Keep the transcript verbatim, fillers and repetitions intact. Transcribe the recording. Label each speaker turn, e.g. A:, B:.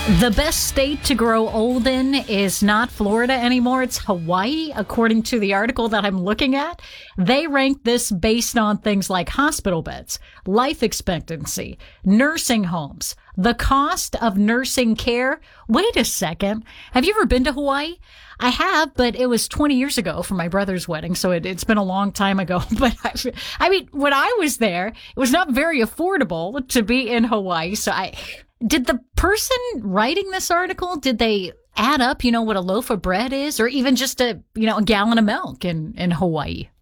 A: The best state to grow old in is not Florida anymore. It's Hawaii, according to the article that I'm looking at. They rank this based on things like hospital beds, life expectancy, nursing homes, the cost of nursing care. Wait a second. Have you ever been to Hawaii? I have, but it was twenty years ago for my brother's wedding, so it, it's been a long time ago. But I, I mean, when I was there, it was not very affordable to be in Hawaii, so I... Did the person writing this article, did they add up, you know, what a loaf of bread is, or even just a, you know, a gallon of milk in, in Hawaii?